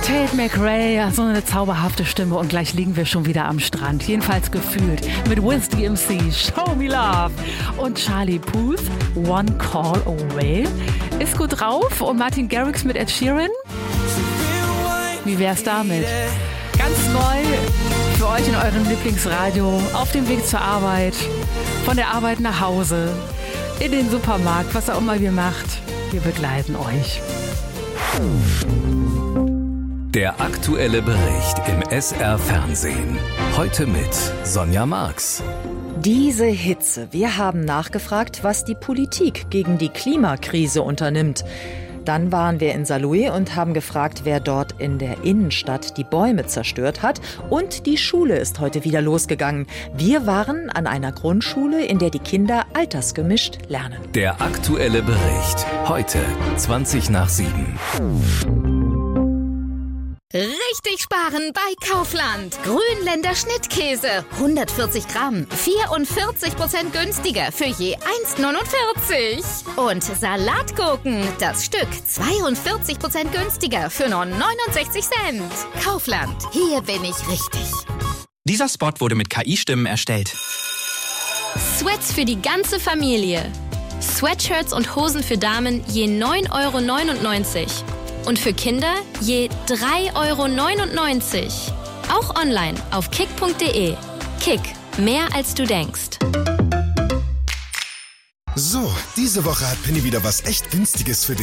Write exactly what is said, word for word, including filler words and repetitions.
Tate McRae, so eine zauberhafte Stimme und gleich liegen wir schon wieder am Strand. Jedenfalls gefühlt mit Wiz D M C, Show Me Love und Charlie Puth, One Call Away. Ist gut drauf und Martin Garrix mit Ed Sheeran. Wie wär's damit? Ganz neu für euch in eurem Lieblingsradio, auf dem Weg zur Arbeit, von der Arbeit nach Hause, in den Supermarkt, was auch immer ihr macht. Wir begleiten euch. Der aktuelle Bericht im S R-Fernsehen. Heute mit Sonja Marx. Diese Hitze. Wir haben nachgefragt, was die Politik gegen die Klimakrise unternimmt. Dann waren wir in Saarlouis und haben gefragt, wer dort in der Innenstadt die Bäume zerstört hat. Und die Schule ist heute wieder losgegangen. Wir waren an einer Grundschule, in der die Kinder altersgemischt lernen. Der aktuelle Bericht. Heute zwanzig nach sieben. Richtig sparen bei Kaufland. Grünländer Schnittkäse. hundertvierzig Gramm. vierundvierzig Prozent günstiger für je eins neunundvierzig. Und Salatgurken. Das Stück zweiundvierzig Prozent günstiger für nur neunundsechzig Cent. Kaufland. Hier bin ich richtig. Dieser Spot wurde mit K I-Stimmen erstellt. Sweats für die ganze Familie. Sweatshirts und Hosen für Damen je neun Euro neunundneunzig. Und für Kinder je drei Euro neunundneunzig. Auch online auf kick punkt de. Kick, mehr als du denkst. So, diese Woche hat Penny wieder was echt Günstiges für dich.